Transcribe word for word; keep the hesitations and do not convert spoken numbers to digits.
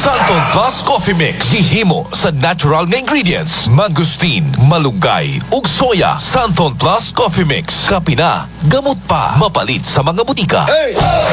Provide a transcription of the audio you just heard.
Santon Plus Coffee Mix. Gihimo sa natural nga ingredients. Mangustin, malunggay, ug soya. Santon Plus Coffee Mix. Kapi na, gamot pa. Mapalit sa mga butika. Hey!